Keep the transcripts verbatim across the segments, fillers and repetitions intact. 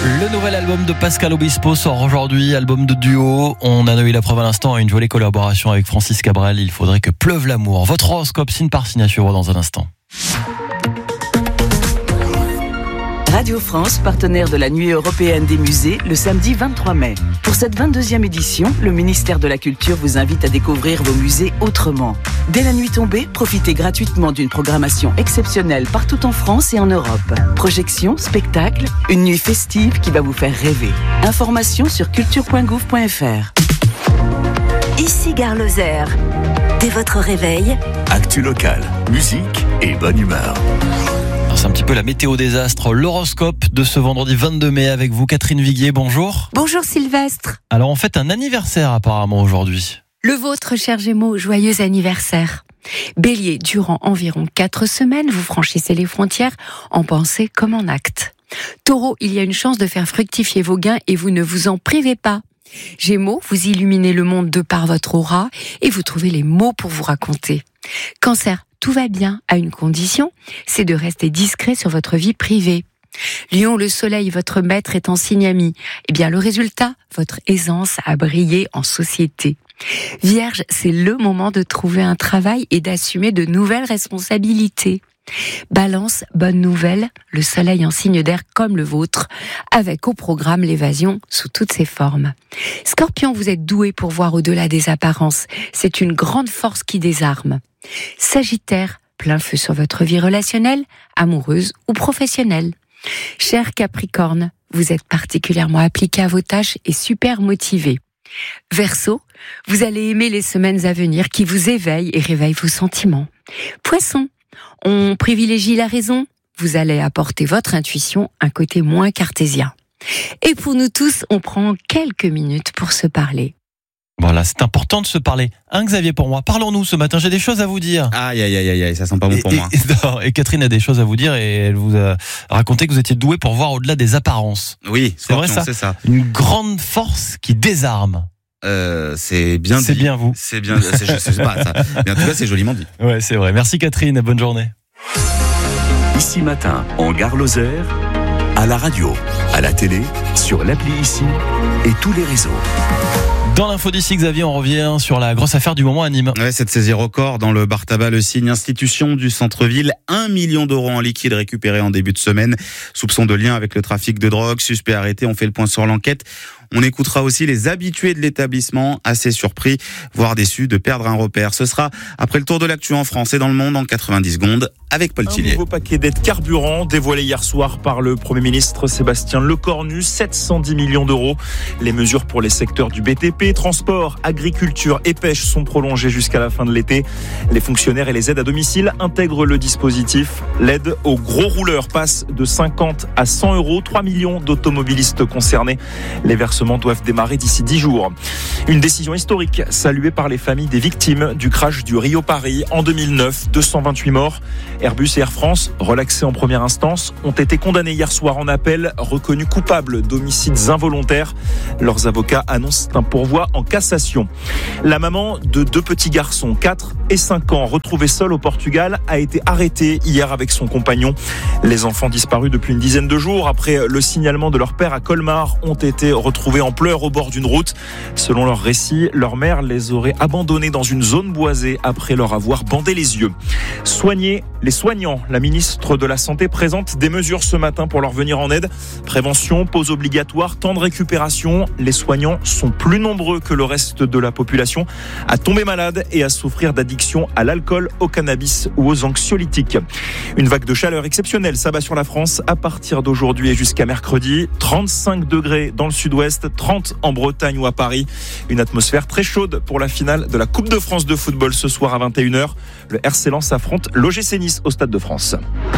Le nouvel album de Pascal Obispo sort aujourd'hui, album de duo. On a eu la preuve à l'instant à une jolie collaboration avec Francis Cabrel. Il faudrait que pleuve l'amour. Votre horoscope, signe par signe à suivre dans un instant. Radio France, partenaire de la Nuit européenne des musées, le samedi vingt-trois mai. Pour cette vingt-deuxième édition, le ministère de la Culture vous invite à découvrir vos musées autrement. Dès la nuit tombée, profitez gratuitement d'une programmation exceptionnelle partout en France et en Europe. Projections, spectacles, une nuit festive qui va vous faire rêver. Informations sur culture point gouv point f r. Ici Gare Lozère. Dès votre réveil, actu locale, musique et bonne humeur. C'est un petit peu la météo désastre, l'horoscope de ce vendredi vingt-deux mai avec vous, Catherine Viguier, bonjour. Bonjour Sylvestre. Alors on fête un anniversaire apparemment aujourd'hui. Le vôtre, cher Gémeaux, joyeux anniversaire. Bélier, durant environ quatre semaines, vous franchissez les frontières en pensée comme en acte. Taureau, il y a une chance de faire fructifier vos gains et vous ne vous en privez pas. Gémeaux, vous illuminez le monde de par votre aura et vous trouvez les mots pour vous raconter. Cancer, tout va bien à une condition, c'est de rester discret sur votre vie privée. Lion, le soleil, votre maître est en signe ami. Eh bien, le résultat, votre aisance à briller en société. Vierge, c'est le moment de trouver un travail et d'assumer de nouvelles responsabilités. Balance, bonne nouvelle, le soleil en signe d'air comme le vôtre, avec au programme l'évasion sous toutes ses formes. Scorpion, vous êtes doué pour voir au-delà des apparences, c'est une grande force qui désarme. Sagittaire, plein feu sur votre vie relationnelle, amoureuse ou professionnelle. Cher Capricorne, vous êtes particulièrement appliqué à vos tâches et super motivé. Verseau, vous allez aimer les semaines à venir qui vous éveillent et réveillent vos sentiments. Poisson, on privilégie la raison, vous allez apporter votre intuition un côté moins cartésien. Et pour nous tous, on prend quelques minutes pour se parler. Voilà, c'est important de se parler. Hein, Xavier, pour moi, parlons-nous ce matin, j'ai des choses à vous dire. Aïe, aïe, aïe, aïe, ça sent pas bon pour et, moi. Et, non, et Catherine a des choses à vous dire et elle vous a raconté que vous étiez doué pour voir au-delà des apparences. Oui, c'est vrai ça, c'est ça. Une grande force qui désarme. Euh, c'est bien C'est dit. bien vous. C'est bien, c'est, je sais pas ça. Mais en tout cas, c'est joliment dit. Ouais, c'est vrai. Merci Catherine, bonne journée. Ici Matin, en Gare Lozère, à la radio, à la télé, sur l'appli Ici et tous les réseaux. Dans l'info d'ici, Xavier, on revient sur la grosse affaire du moment à Nîmes. Ouais, cette saisie record dans le bar tabac Le Cygne, institution du centre-ville. Un million d'euros en liquide récupérés en début de semaine. Soupçon de lien avec le trafic de drogue. Suspect arrêté, on fait le point sur l'enquête. On écoutera aussi les habitués de l'établissement, assez surpris, voire déçus de perdre un repère. Ce sera après le tour de l'actu en France et dans le monde en quatre-vingt-dix secondes avec Paul Tillier. Un nouveau paquet d'aides carburant dévoilé hier soir par le Premier ministre Sébastien Lecornu, sept cent dix millions d'euros. Les mesures pour les secteurs du B T P, transport, agriculture et pêche sont prolongées jusqu'à la fin de l'été. Les fonctionnaires et les aides à domicile intègrent le dispositif. L'aide aux gros rouleurs passe de cinquante à cent euros. trois millions d'automobilistes concernés. Les versements doivent démarrer d'ici dix jours. Une décision historique saluée par les familles des victimes du crash du Rio-Paris en deux mille neuf. deux cent vingt-huit morts. Airbus et Air France, relaxés en première instance, ont été condamnés hier soir en appel, reconnus coupables d'homicides involontaires. Leurs avocats annoncent un pourvoi en cassation. La maman de deux petits garçons, quatre et cinq ans, retrouvée seule au Portugal, a été arrêtée hier avec son compagnon. Les enfants disparus depuis une dizaine de jours après le signalement de leur père à Colmar ont été retrouvés en pleurs au bord d'une route. Selon leur récit, leur mère les aurait abandonnés dans une zone boisée après leur avoir bandé les yeux. Soigner les soignants. La ministre de la Santé présente des mesures ce matin pour leur venir en aide. Prévention, pause obligatoire, temps de récupération. Les soignants sont plus nombreux que le reste de la population à tomber malade et à souffrir d'addiction à l'alcool, au cannabis ou aux anxiolytiques. Une vague de chaleur exceptionnelle s'abat sur la France à partir d'aujourd'hui et jusqu'à mercredi. trente-cinq degrés dans le sud-ouest, trente en Bretagne ou à Paris. Une atmosphère très chaude pour la finale de la Coupe de France de football ce soir à vingt et une heures. Le R C Lens affronte l'O G C Nice au Stade de France.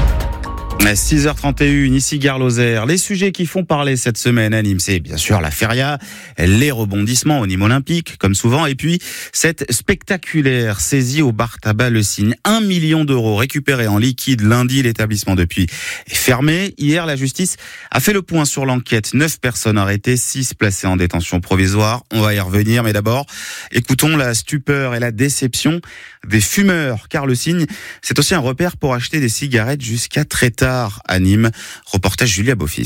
À six heures trente et une, ici Gare Lozère. Les sujets qui font parler cette semaine à Nîmes, c'est bien sûr la feria, les rebondissements au Nîmes Olympique, comme souvent, et puis cette spectaculaire saisie au bar tabac Le Cygne. Un million d'euros récupérés en liquide lundi, l'établissement depuis est fermé. Hier, la justice a fait le point sur l'enquête. Neuf personnes arrêtées, six placées en détention provisoire. On va y revenir, mais d'abord, écoutons la stupeur et la déception des fumeurs, car Le Cygne, c'est aussi un repère pour acheter des cigarettes jusqu'à très tard à Nîmes. Reportage Julia Beaufils.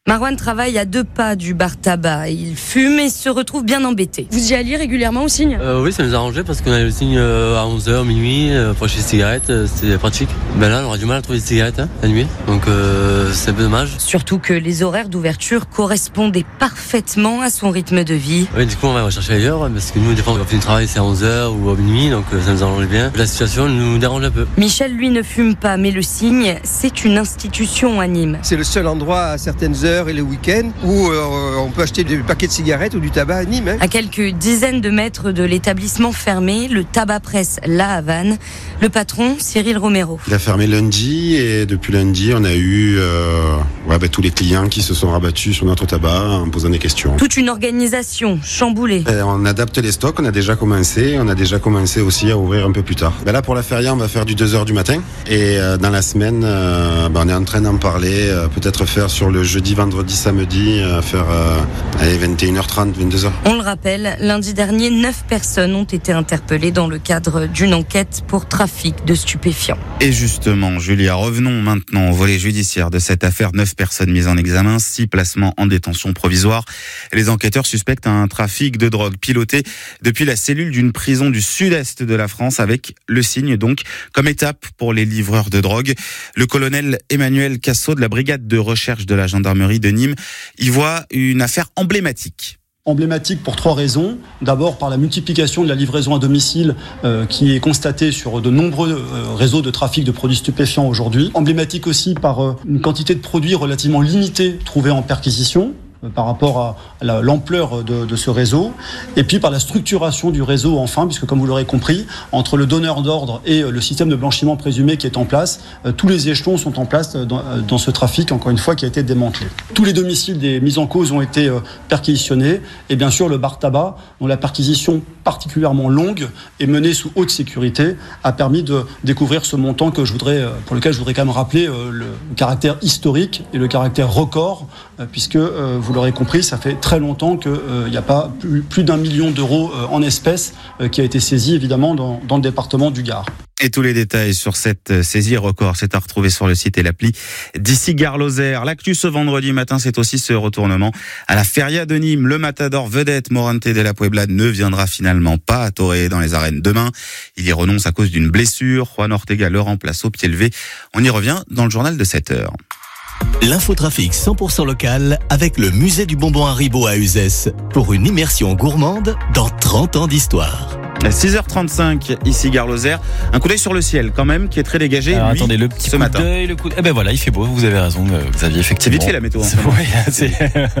Marwan travaille à deux pas du bar tabac. Il fume et se retrouve bien embêté. Vous y alliez régulièrement au signe ? euh, Oui, ça nous arrangeait parce qu'on avait le signe à onze heures, minuit, euh, pour acheter des cigarettes, euh, c'était pratique. Ben là, on aura du mal à trouver des cigarettes hein, la nuit, donc euh, c'est un peu dommage. Surtout que les horaires d'ouverture correspondaient parfaitement à son rythme de vie. Oui, du coup, on va rechercher ailleurs parce que nous, des fois, on va finir le travail, c'est à onze heures ou à minuit, donc euh, ça nous arrange bien. La situation nous dérange un peu. Michel, lui, ne fume pas, mais le signe, c'est une institution à Nîmes. C'est le seul endroit à certaines heures et le week-end où euh, on peut acheter des paquets de cigarettes ou du tabac à Nîmes. Hein. À quelques dizaines de mètres de l'établissement fermé, le tabac presse La Havane. Le patron, Cyril Romero. Il a fermé lundi et depuis lundi, on a eu euh, ouais, bah, tous les clients qui se sont rabattus sur notre tabac en posant des questions. Toute une organisation chamboulée. Et on adapte les stocks, on a déjà commencé. On a déjà commencé aussi à ouvrir un peu plus tard. Ben là, pour la feria, on va faire du deux heures du matin. Et euh, dans la semaine, euh, ben, on est en train d'en parler. Euh, peut-être faire sur le jeudi, vendredi, samedi, euh, faire euh, allez, vingt et une heures trente, vingt-deux heures. On le rappelle, lundi dernier, neuf personnes ont été interpellées dans le cadre d'une enquête pour trafic de stupéfiants. Et justement, Julia, revenons maintenant au volet judiciaire de cette affaire. Neuf personnes mises en examen, six placements en détention provisoire. Les enquêteurs suspectent un trafic de drogue piloté depuis la cellule d'une prison du sud-est de la France avec le signe donc comme étape pour les livreurs de drogue. Le colonel Emmanuel Cassot de la brigade de recherche de la gendarmerie de Nîmes y voit une affaire emblématique. Emblématique pour trois raisons. D'abord par la multiplication de la livraison à domicile euh, qui est constatée sur de nombreux euh, réseaux de trafic de produits stupéfiants aujourd'hui. Emblématique aussi par euh, une quantité de produits relativement limitée trouvée en perquisition euh, par rapport à la, l'ampleur de, de ce réseau. Et puis par la structuration du réseau enfin, puisque comme vous l'aurez compris, entre le donneur d'ordre et euh, le système de blanchiment présumé qui est en place, euh, tous les échelons sont en place dans, euh, dans ce trafic, encore une fois, qui a été démantelé. Tous les domiciles des mises en cause ont été euh, perquisitionnés et bien sûr le bar tabac, dont la perquisition particulièrement longue et menée sous haute sécurité, a permis de découvrir ce montant que je voudrais, euh, pour lequel je voudrais quand même rappeler euh, le caractère historique et le caractère record, euh, puisque euh, vous l'aurez compris, ça fait très longtemps qu'il n'y euh, a pas plus, plus d'un million d'euros euh, en espèces euh, qui a été saisi évidemment dans, dans le département du Gard. Et tous les détails sur cette saisie record, c'est à retrouver sur le site et l'appli d'Ici Gare Lozère. L'actu ce vendredi matin, c'est aussi ce retournement à la Feria de Nîmes. Le matador vedette Morante de la Puebla ne viendra finalement pas à toréer dans les arènes demain. Il y renonce à cause d'une blessure. Juan Ortega le remplace au pied levé. On y revient dans le journal de sept heures. L'infotrafic cent pour cent local avec le musée du bonbon Haribo à Uzès pour une immersion gourmande dans trente ans d'histoire. six heures trente-cinq, ici Gare Lozère. Un coup d'œil sur le ciel quand même qui est très dégagé. Alors, lui, attendez, le petit ce coup matin. d'œil, le coup d'... Eh ben voilà, il fait beau, vous avez raison Xavier, effectivement. C'est vite fait la météo. C'est, ouais, c'est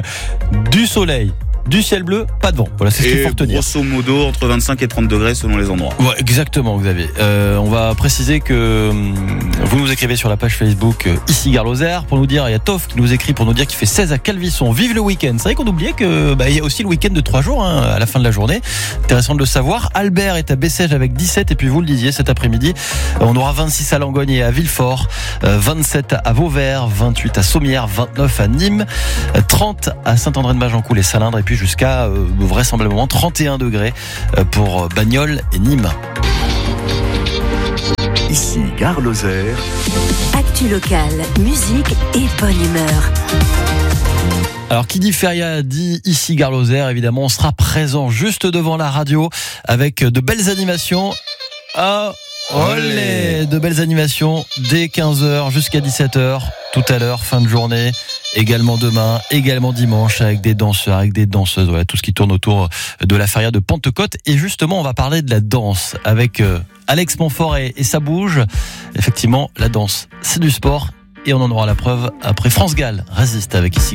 du soleil, du ciel bleu, pas de vent. Voilà, c'est ce qu'il faut retenir. Grosso modo, entre vingt-cinq et trente degrés selon les endroits. Ouais, exactement, Xavier. Euh, on va préciser que hum, vous nous écrivez sur la page Facebook euh, Ici Gare Lozère pour nous dire, il y a Toff qui nous écrit pour nous dire qu'il fait seize à Calvisson. Vive le week-end. C'est vrai qu'on oubliait que bah, il y a aussi le week-end de trois jours hein, à la fin de la journée. Intéressant de le savoir. Albert est à Bessèges avec dix-sept et puis vous le disiez cet après-midi, euh, on aura vingt-six à Langogne et à Villefort, euh, vingt-sept à Vauvert, vingt-huit à Sommières, vingt-neuf à Nîmes, euh, trente à Saint-André-de-Magencoul et Salindre et puis jusqu'à euh, vraisemblablement trente et un degrés euh, pour Bagnoles et Nîmes. Ici Gare Lozère. Actu locale, musique et bonne humeur. Alors qui dit feria dit ici Gare Lozère, évidemment on sera présent juste devant la radio avec de belles animations. Ah, olé, de belles animations dès quinze heures jusqu'à dix-sept heures, tout à l'heure, fin de journée, également demain, également dimanche avec des danseurs, avec des danseuses, voilà, tout ce qui tourne autour de la feria de Pentecôte. Et justement on va parler de la danse avec euh, Alex Montfort et, et ça bouge. Effectivement la danse c'est du sport et on en aura la preuve après France Gall résiste avec ici.